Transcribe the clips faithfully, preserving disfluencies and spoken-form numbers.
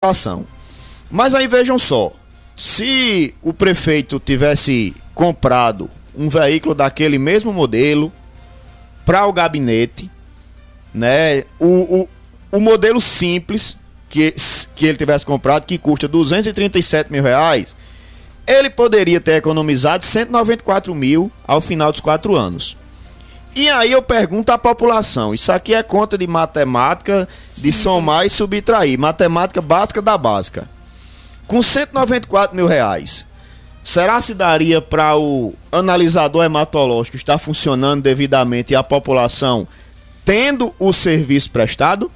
população. Mas aí vejam só, se o prefeito tivesse comprado um veículo daquele mesmo modelo para o gabinete, né, o, o, o modelo simples que, que ele tivesse comprado, que custa duzentos e trinta e sete mil reais, ele poderia ter economizado cento e noventa e quatro mil ao final dos quatro anos. E aí eu pergunto à população, isso aqui é conta de matemática, de Sim. somar e subtrair, matemática básica da básica. Com cento e noventa e quatro mil reais, será se daria para o analisador hematológico estar funcionando devidamente e a população tendo o serviço prestado?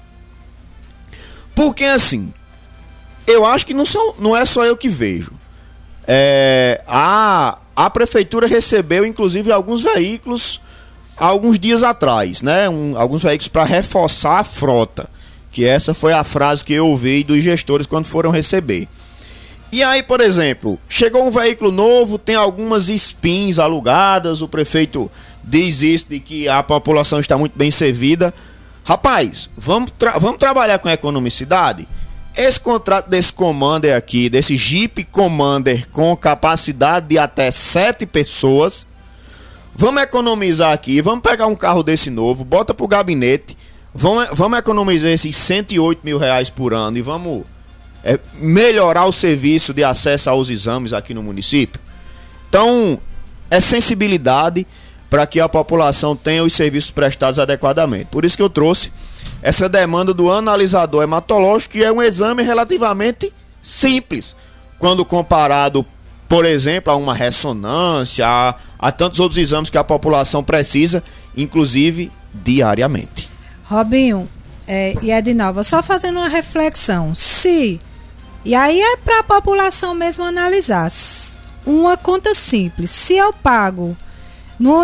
Porque assim, eu acho que não, são, não é só eu que vejo. É, a, a prefeitura recebeu inclusive alguns veículos há alguns dias atrás, né? Um, alguns veículos para reforçar a frota, que essa foi a frase que eu ouvi dos gestores quando foram receber. E aí, por exemplo, chegou um veículo novo, tem algumas spins alugadas, o prefeito diz isso, de que a população está muito bem servida. Rapaz, vamos, tra vamos trabalhar com economicidade? Esse contrato desse Commander aqui, desse Jeep Commander com capacidade de até sete pessoas, vamos economizar aqui, vamos pegar um carro desse novo, bota pro gabinete, vamos, vamos economizar esses cento e oito mil reais por ano e vamos é, melhorar o serviço de acesso aos exames aqui no município. Então, é sensibilidade para que a população tenha os serviços prestados adequadamente. Por isso que eu trouxe essa demanda do analisador hematológico, que é um exame relativamente simples, quando comparado, por exemplo, a uma ressonância, a, a tantos outros exames que a população precisa, inclusive diariamente. Robinho é, e Edinalva, só fazendo uma reflexão, se, e aí é para a população mesmo analisar, uma conta simples, se eu pago no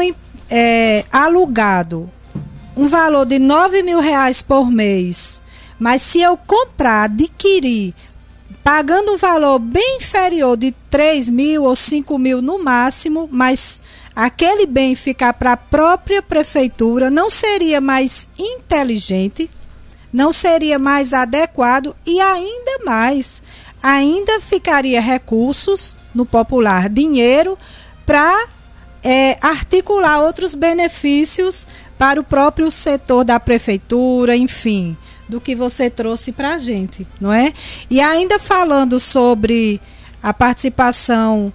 é, alugado um valor de nove mil reais por mês, mas se eu comprar, adquirir, pagando um valor bem inferior de três mil ou cinco mil no máximo, mas aquele bem ficar para a própria prefeitura, não seria mais inteligente, não seria mais adequado e ainda mais, ainda ficaria recursos no popular, dinheiro para é, articular outros benefícios para o próprio setor da prefeitura, enfim, do que você trouxe para a gente, não é? E ainda falando sobre a participação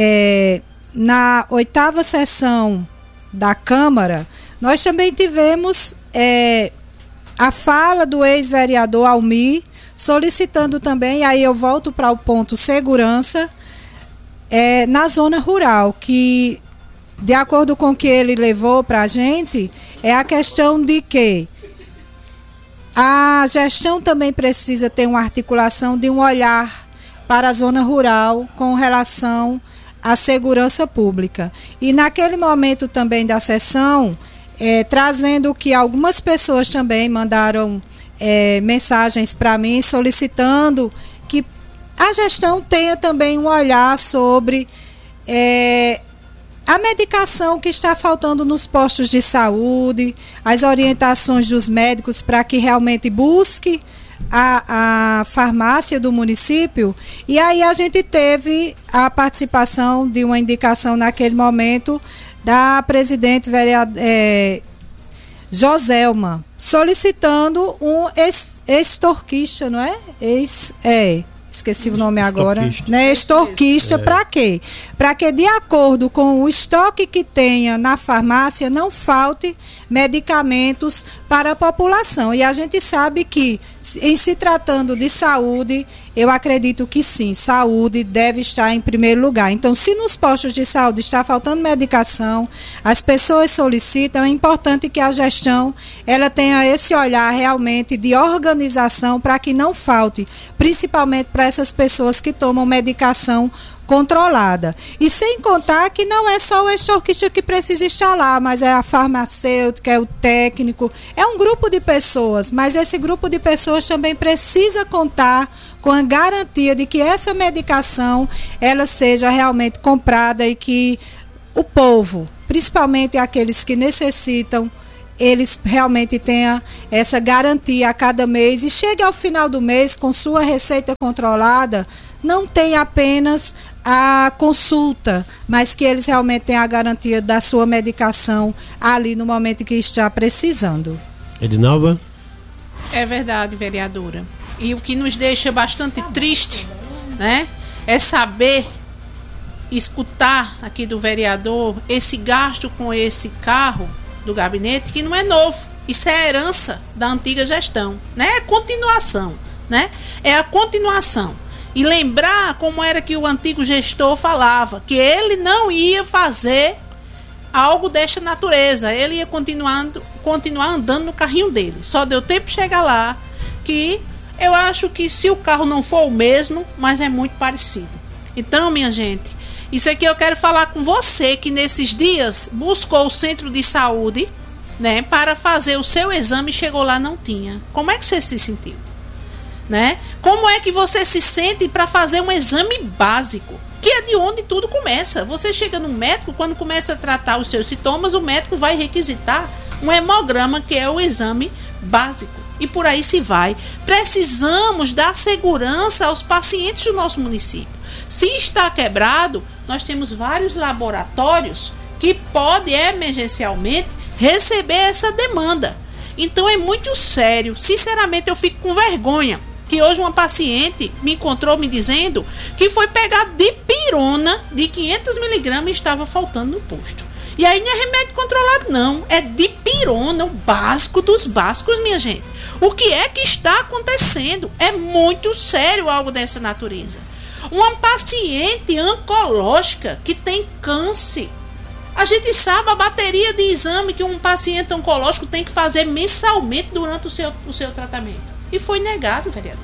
é, na oitava sessão da Câmara, nós também tivemos é, a fala do ex-vereador Almir, solicitando também, aí eu volto para o ponto segurança, é, na zona rural, que, de acordo com o que ele levou para a gente, é a questão de que a gestão também precisa ter uma articulação de um olhar para a zona rural com relação à segurança pública. E naquele momento também da sessão, é, trazendo que algumas pessoas também mandaram é, mensagens para mim solicitando que a gestão tenha também um olhar sobre é, a medicação que está faltando nos postos de saúde, as orientações dos médicos para que realmente busque a, a farmácia do município. E aí a gente teve a participação de uma indicação naquele momento da presidente vereadora, é, Joselma, solicitando um ex-extorquista, não é? Ex, é... Esqueci o nome agora, né? Extorquista, é. Para quê? Para que, de acordo com o estoque que tenha na farmácia, não falte medicamentos para a população. E a gente sabe que, em se tratando de saúde, eu acredito que sim, saúde deve estar em primeiro lugar. Então, se nos postos de saúde está faltando medicação, as pessoas solicitam, é importante que a gestão ela tenha esse olhar realmente de organização para que não falte, principalmente para essas pessoas que tomam medicação controlada. E sem contar que não é só o extorquista que precisa estar lá, mas é a farmacêutica, é o técnico, é um grupo de pessoas, mas esse grupo de pessoas também precisa contar com a garantia de que essa medicação ela seja realmente comprada e que o povo, principalmente aqueles que necessitam, eles realmente tenham essa garantia a cada mês e chegue ao final do mês com sua receita controlada, não tem apenas a consulta, mas que eles realmente tenham a garantia da sua medicação ali no momento que está precisando. Edinalva? É verdade, vereadora. E o que nos deixa bastante triste, né, é saber, escutar aqui do vereador esse gasto com esse carro do gabinete que não é novo. Isso é herança da antiga gestão, né? É continuação, né? É a continuação. E lembrar como era que o antigo gestor falava, que ele não ia fazer algo desta natureza, ele ia continuando, continuar andando no carrinho dele. Só deu tempo de chegar lá, que eu acho que se o carro não for o mesmo, mas é muito parecido. Então, minha gente, isso aqui eu quero falar com você que nesses dias buscou o centro de saúde, né, para fazer o seu exame e chegou lá não tinha. Como é que você se sentiu? Né? Como é que você se sente para fazer um exame básico? Que é de onde tudo começa. Você chega no médico, quando começa a tratar os seus sintomas, o médico vai requisitar um hemograma, que é o exame básico. E por aí se vai. Precisamos dar segurança aos pacientes do nosso município. Se está quebrado, nós temos vários laboratórios que podem emergencialmente receber essa demanda. Então é muito sério. Sinceramente, eu fico com vergonha que hoje uma paciente me encontrou me dizendo que foi pegar dipirona de quinhentos miligramas e estava faltando no posto. E aí não é remédio controlado não, é dipirona, o básico dos básicos, minha gente. O que é que está acontecendo? É muito sério algo dessa natureza. Uma paciente oncológica que tem câncer. A gente sabe a bateria de exame que um paciente oncológico tem que fazer mensalmente durante o seu, o seu tratamento. E foi negado, vereador.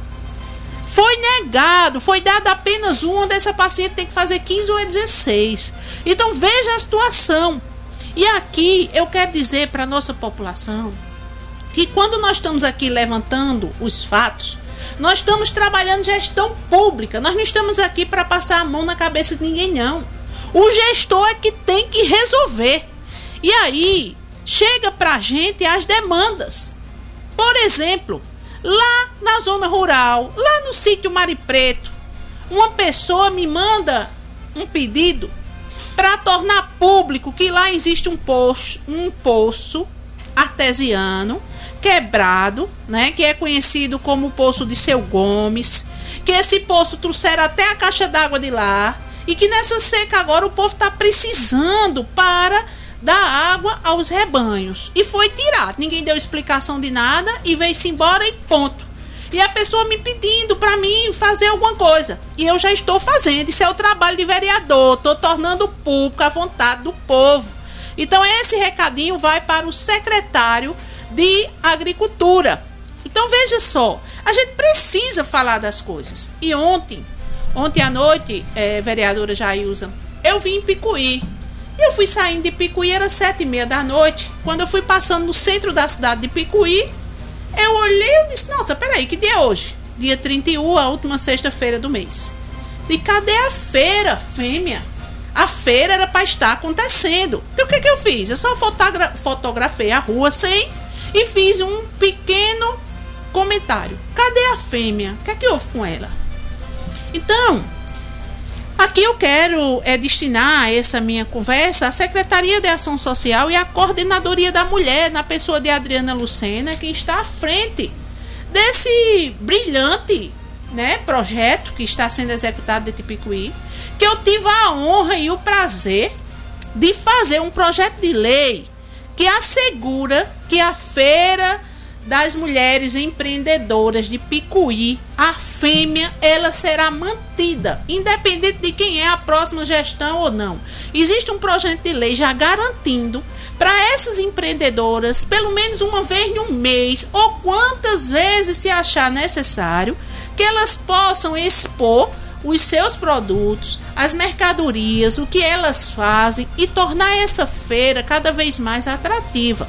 Foi negado, foi dado apenas um, onde essa paciente tem que fazer quinze ou dezesseis. Então veja a situação. E aqui eu quero dizer para a nossa população que quando nós estamos aqui levantando os fatos, nós estamos trabalhando gestão pública. Nós não estamos aqui para passar a mão na cabeça de ninguém, não. O gestor é que tem que resolver. E aí chega para a gente as demandas. Por exemplo, lá na zona rural, lá no sítio Mari Preto, uma pessoa me manda um pedido para tornar público que lá existe um poço, um poço artesiano quebrado, né, que é conhecido como o Poço de Seu Gomes, que esse poço trouxeram até a caixa d'água de lá e que nessa seca agora o povo está precisando para dar água aos rebanhos. E foi tirado, ninguém deu explicação de nada e veio-se embora e ponto. E a pessoa me pedindo para mim fazer alguma coisa. E eu já estou fazendo, isso é o trabalho de vereador, estou tornando público a vontade do povo. Então esse recadinho vai para o secretário de Agricultura. Então veja só, a gente precisa falar das coisas. E ontem, ontem à noite, é, vereadora Jailza, eu vim em Picuí. Eu fui saindo de Picuí, era sete e meia da noite. Quando eu fui passando no centro da cidade de Picuí, eu olhei e disse, nossa, peraí, que dia é hoje? Dia trinta e um, a última sexta-feira do mês. E cadê a feira, fêmea? A feira era para estar acontecendo. Então o que que eu fiz? Eu só fotogra- fotografei a rua sem e fiz um pequeno comentário. Cadê a fêmea? O que é que houve com ela? Então, aqui eu quero é, destinar essa minha conversa à Secretaria de Ação Social e à Coordenadoria da Mulher, na pessoa de Adriana Lucena, que está à frente desse brilhante, né, projeto que está sendo executado de Tipicuí, que eu tive a honra e o prazer de fazer um projeto de lei que assegura que a Feira das Mulheres Empreendedoras de Picuí, a fêmea, ela será mantida, independente de quem é a próxima gestão ou não. Existe um projeto de lei já garantindo para essas empreendedoras, pelo menos uma vez no mês, ou quantas vezes se achar necessário, que elas possam expor os seus produtos, as mercadorias, o que elas fazem e tornar essa feira cada vez mais atrativa.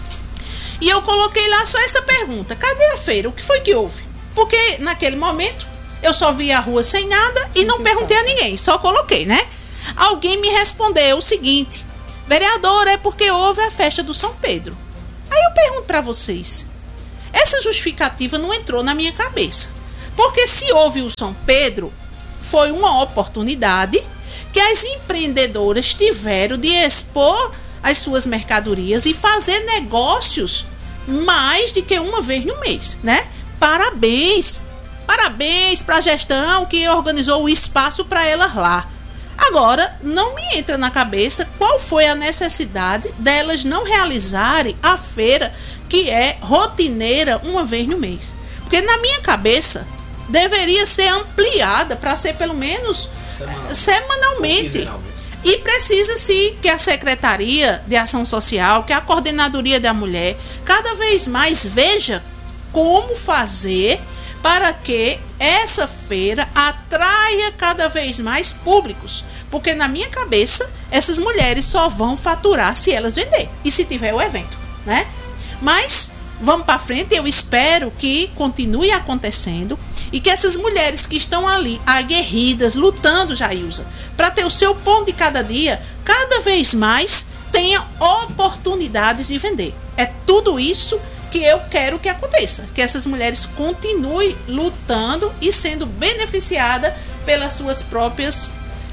E eu coloquei lá só essa pergunta: cadê a feira? O que foi que houve? Porque naquele momento eu só vi a rua sem nada e não perguntei a ninguém, só coloquei, né? Alguém me respondeu o seguinte: vereadora, é porque houve a festa do São Pedro. Aí Aí eu pergunto para vocês, essa justificativa não entrou na minha cabeça. Porque se houve o São Pedro, foi uma oportunidade que as empreendedoras tiveram de expor as suas mercadorias e fazer negócios mais do que uma vez no mês, né? Parabéns! Parabéns para a gestão que organizou o espaço para elas lá. Agora, não me entra na cabeça qual foi a necessidade delas não realizarem a feira que é rotineira uma vez no mês. Porque na minha cabeça deveria ser ampliada para ser pelo menos Semanal. semanalmente. E precisa sim que a Secretaria de Ação Social, que a Coordenadoria da Mulher, cada vez mais veja como fazer para que essa feira atraia cada vez mais públicos. Porque na minha cabeça, essas mulheres só vão faturar se elas venderem. E se tiver o evento, né? Mas vamos para frente, eu espero que continue acontecendo e que essas mulheres que estão ali, aguerridas, lutando, Jailza, para ter o seu pão de cada dia, cada vez mais tenha oportunidades de vender. É tudo isso que eu quero que aconteça, que essas mulheres continuem lutando e sendo beneficiadas pelas suas próprias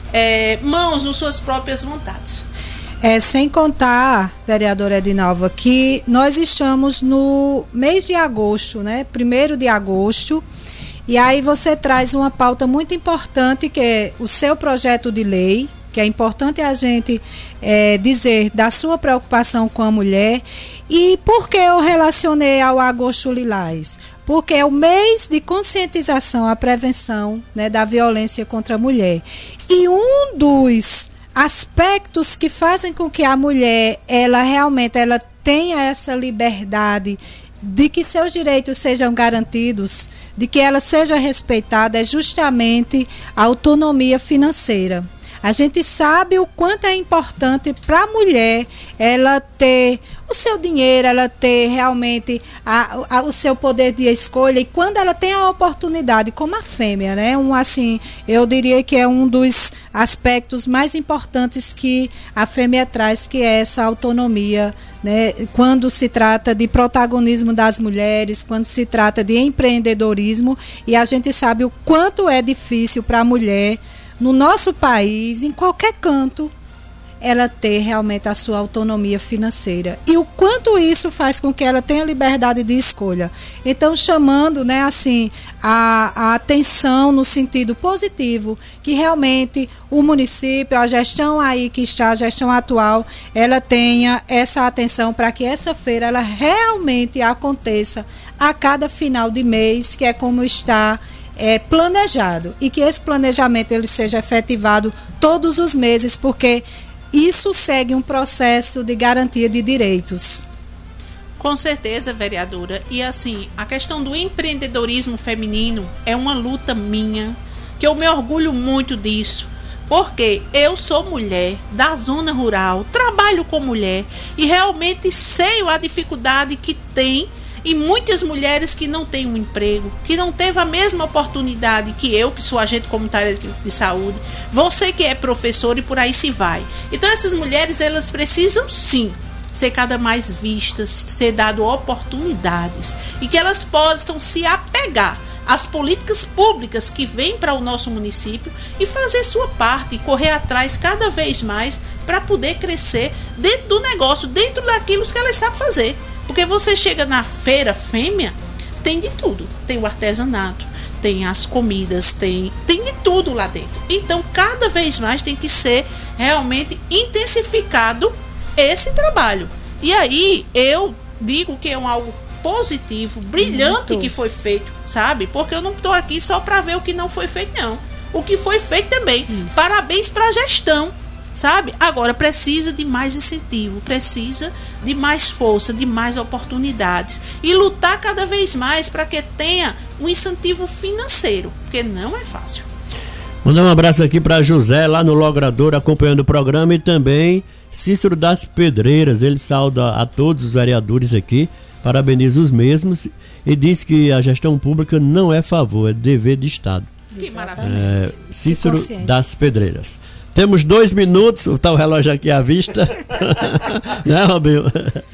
é, mãos, nas suas próprias vontades. É, sem contar, vereadora Edinalva, que nós estamos no mês de agosto, né? Primeiro de agosto, e aí você traz uma pauta muito importante, que é o seu projeto de lei, que é importante a gente é, dizer da sua preocupação com a mulher. E por que eu relacionei ao Agosto Lilás? Porque é o mês de conscientização à prevenção, né, da violência contra a mulher. E um dos aspectos que fazem com que a mulher, ela realmente ela tenha essa liberdade de que seus direitos sejam garantidos, de que ela seja respeitada, é justamente a autonomia financeira. A gente sabe o quanto é importante para a mulher ela ter o seu dinheiro, ela ter realmente a, a, o seu poder de escolha, e quando ela tem a oportunidade, como a fêmea, né? Um, assim, eu diria que é um dos aspectos mais importantes que a fêmea traz, que é essa autonomia, né? Quando se trata de protagonismo das mulheres, quando se trata de empreendedorismo, e a gente sabe o quanto é difícil para a mulher, no nosso país, em qualquer canto, ela ter realmente a sua autonomia financeira. E o quanto isso faz com que ela tenha liberdade de escolha. Então, chamando, né, assim, a, a atenção no sentido positivo, que realmente o município, a gestão aí que está, a gestão atual, ela tenha essa atenção para que essa feira ela realmente aconteça a cada final de mês, que é como está É, planejado, e que esse planejamento ele seja efetivado todos os meses, porque isso segue um processo de garantia de direitos. Com certeza, vereadora. E assim, a questão do empreendedorismo feminino é uma luta minha, que eu me orgulho muito disso, porque eu sou mulher da zona rural, trabalho com mulher e realmente sei a dificuldade que tem. E muitas mulheres que não têm um emprego, que não teve a mesma oportunidade que eu, que sou agente comunitária de saúde, você que é professor e por aí se vai. Então essas mulheres, elas precisam sim ser cada mais vistas, ser dado oportunidades e que elas possam se apegar às políticas públicas que vêm para o nosso município e fazer sua parte e correr atrás cada vez mais para poder crescer dentro do negócio, dentro daquilo que elas sabem fazer. Porque você chega na feira fêmea, tem de tudo. Tem o artesanato, tem as comidas, tem, tem de tudo lá dentro. Então, cada vez mais tem que ser realmente intensificado esse trabalho. E aí, eu digo que é um algo positivo, brilhante muito. Que foi feito, sabe? Porque eu não estou aqui só para ver o que não foi feito, não. O que foi feito também. Isso. Parabéns para a gestão. Sabe? Agora precisa de mais incentivo, precisa de mais força, de mais oportunidades e lutar cada vez mais para que tenha um incentivo financeiro, porque não é fácil. Mandar um abraço aqui para José, lá no Logrador, acompanhando o programa, e também Cícero das Pedreiras. Ele sauda a todos os vereadores aqui, parabeniza os mesmos e diz que a gestão pública não é favor, é dever de Estado. Que maravilha. É, Cícero das Pedreiras. Temos dois minutos, está o relógio aqui à vista. Né, Robinho?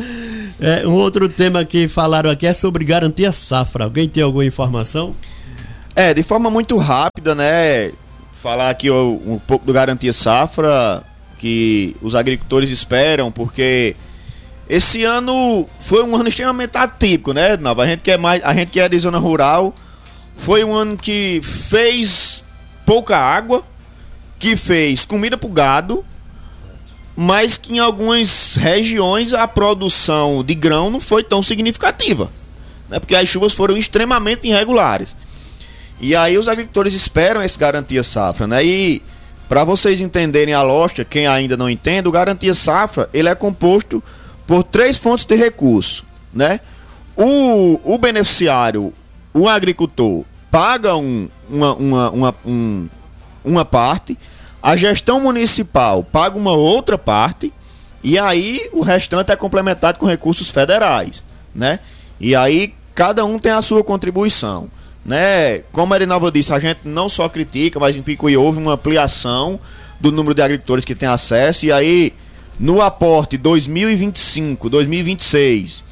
É, um outro tema que falaram aqui é sobre garantia safra. Alguém tem alguma informação? É, de forma muito rápida, né? Falar aqui um pouco do garantia safra que os agricultores esperam, porque esse ano foi um ano extremamente atípico, né, Nova? A gente que é mais, a gente que é de zona rural, foi um ano que fez pouca água, que fez comida pro gado, mas que em algumas regiões a produção de grão não foi tão significativa, né? Porque as chuvas foram extremamente irregulares. E aí os agricultores esperam esse garantia safra, né? E para vocês entenderem a lógica, quem ainda não entende, o garantia safra, ele é composto por três fontes de recurso, né? O, o beneficiário, o agricultor, paga um, uma, uma, uma, um, uma parte, a gestão municipal paga uma outra parte, e aí o restante é complementado com recursos federais, né? E aí cada um tem a sua contribuição, né? Como a Erinalva disse, a gente não só critica, mas em Picuí houve uma ampliação do número de agricultores que tem acesso, e aí no aporte dois mil e vinte e cinco, dois mil e vinte e seis,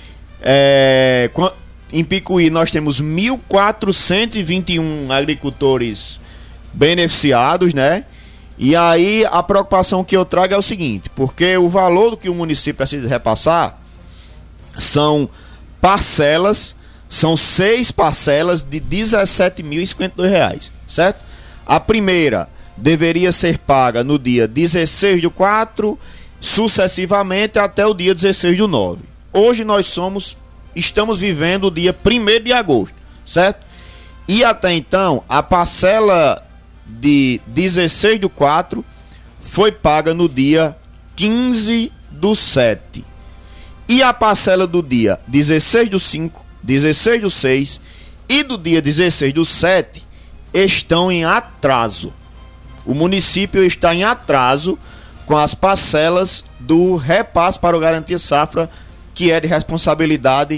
é, em Picuí nós temos mil quatrocentos e vinte e um agricultores beneficiados, né? E aí a preocupação que eu trago é o seguinte, porque o valor do que o município precisa repassar são parcelas, são seis parcelas de dezessete mil e cinquenta e dois reais, certo? A primeira deveria ser paga no dia dezesseis do quatro, sucessivamente até o dia dezesseis do nove. Hoje nós somos, estamos vivendo o dia primeiro de agosto, certo? E até então, a parcela de dezesseis do quatro foi paga no dia quinze do sete. E a parcela do dia dezesseis do cinco, dezesseis do seis e do dia dezesseis do sete estão em atraso. O município está em atraso com as parcelas do repasse para o Garantia Safra, que é de responsabilidade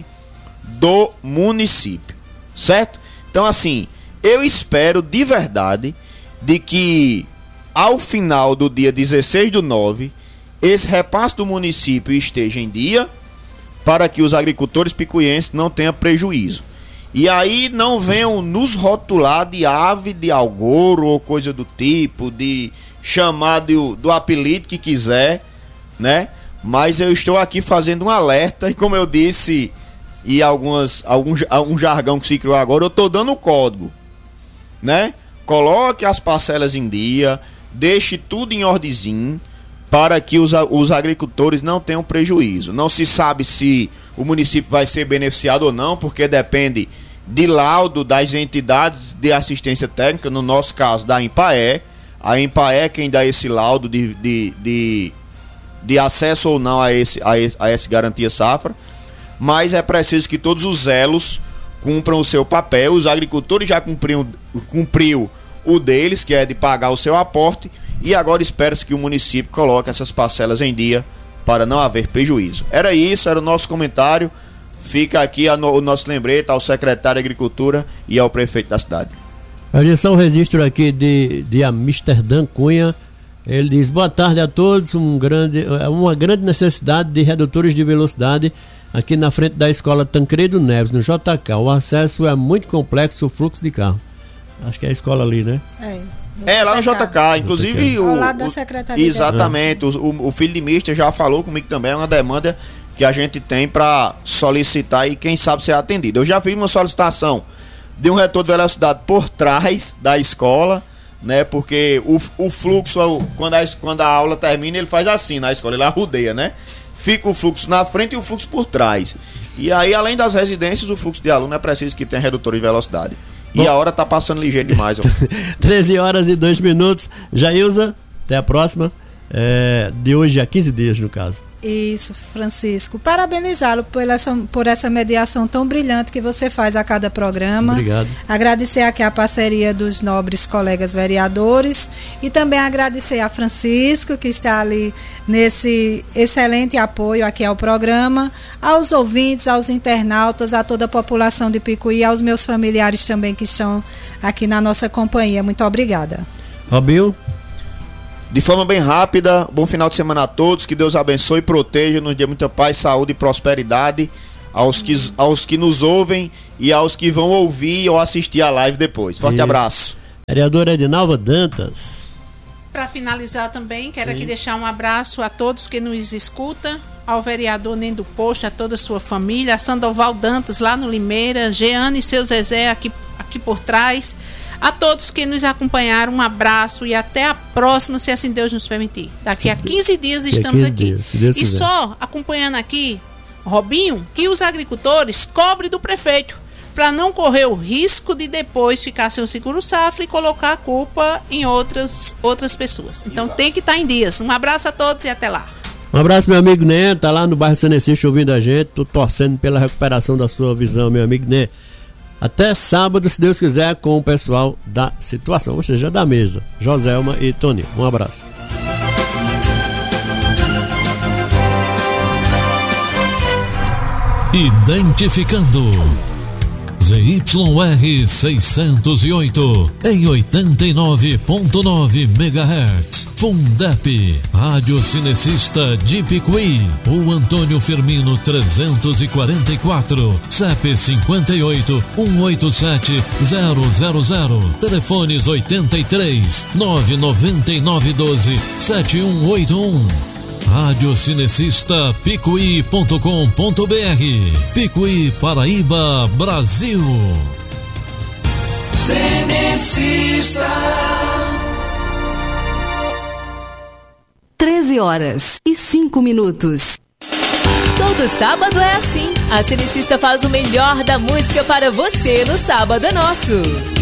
do município, certo? Então, assim, eu espero de verdade de que ao final do dia dezesseis do nove, esse repasse do município esteja em dia, para que os agricultores picuienses não tenham prejuízo. E aí não venham nos rotular de ave de algouro ou coisa do tipo, de chamar do, do apelido que quiser, né? Mas eu estou aqui fazendo um alerta, e como eu disse, e algumas, algum, algum jargão que se criou agora, eu estou dando o código, né? Coloque as parcelas em dia, deixe tudo em ordezinho, para que os, os agricultores não tenham prejuízo. Não se sabe se o município vai ser beneficiado ou não, porque depende de laudo das entidades de assistência técnica, no nosso caso da EMPAE. A EMPAE é quem dá esse laudo de, de, de, de acesso ou não a esse, a, esse, a esse Garantia Safra, mas é preciso que todos os elos cumpram o seu papel. Os agricultores já cumpriram, cumpriu o deles, que é de pagar o seu aporte, e agora espera-se que o município coloque essas parcelas em dia para não haver prejuízo. Era isso, era o nosso comentário. Fica aqui a no, o nosso lembrete ao secretário de Agricultura e ao prefeito da cidade. Olha só o registro aqui de, de Amsterdã Cunha. Ele diz: boa tarde a todos. Um grande, uma grande necessidade de redutores de velocidade aqui na frente da escola Tancredo Neves, no J K. O acesso é muito complexo, o fluxo de carro. Acho que é a escola ali, né? É. É, lá no J K, inclusive o, ao lado da Secretaria. Exatamente, o, o filho de Mister já falou comigo também, é uma demanda que a gente tem para solicitar e quem sabe ser atendido. Eu já fiz uma solicitação de um retorno de velocidade por trás da escola, né? Porque o, o fluxo, quando a, quando a aula termina, ele faz assim na escola, ele arrudeia, né? Fica o fluxo na frente e o fluxo por trás. E aí, além das residências, o fluxo de aluno é preciso que tenha redutor de velocidade. E Bom, a hora tá passando ligeiro demais. treze horas e dois minutos. Jailza, até a próxima. É, de hoje a quinze dias, no caso. Isso, Francisco. Parabenizá-lo por essa, por essa mediação tão brilhante que você faz a cada programa. Obrigado. Agradecer aqui a parceria dos nobres colegas vereadores e também agradecer a Francisco, que está ali nesse excelente apoio aqui ao programa, aos ouvintes, aos internautas, a toda a população de Picuí, aos meus familiares também que estão aqui na nossa companhia. Muito obrigada. Robinho? De forma bem rápida, bom final de semana a todos, que Deus abençoe e proteja, nos dê muita paz, saúde e prosperidade aos que, aos que nos ouvem e aos que vão ouvir ou assistir a live depois. Forte Isso. abraço. Vereadora Edinalva Dantas. Para finalizar também, quero Sim. aqui deixar um abraço a todos que nos escutam, ao vereador Nendo Posto, a toda a sua família, a Sandoval Dantas lá no Limeira, Jeane e seu Zezé aqui, aqui por trás, a todos que nos acompanharam, um abraço e até a próxima, se assim Deus nos permitir. Daqui a quinze dias estamos quinze aqui. dias, se Deus e quiser. só acompanhando aqui, Robinho, que os agricultores cobrem do prefeito, para não correr o risco de depois ficar sem o seguro-safra e colocar a culpa em outras, outras pessoas. Então Exato. Tem que estar em dias. Um abraço a todos e até lá. Um abraço, meu amigo Né, tá lá no bairro Senecista ouvindo a gente, tô torcendo pela recuperação da sua visão, meu amigo Né. Até sábado, se Deus quiser, com o pessoal da situação, ou seja, da mesa, Joselma e Toninho. Um abraço. Identificando Z Y R seiscentos e oito em oitenta e nove ponto nove megahertz. Fundep, Rádio Cinecista de Picuí. O Antônio Firmino trezentos e quarenta e quatro, C E P cinquenta e oito, cento e oitenta e sete, zero zero zero. Telefones oitenta e três, nove nove nove um dois, sete um oito um. Rádio Cinecista Picuí ponto com ponto br. Picuí, Paraíba, Brasil. Cinecista. treze horas e cinco minutos. Todo sábado é assim. A Cinecista faz o melhor da música para você no Sábado é Nosso.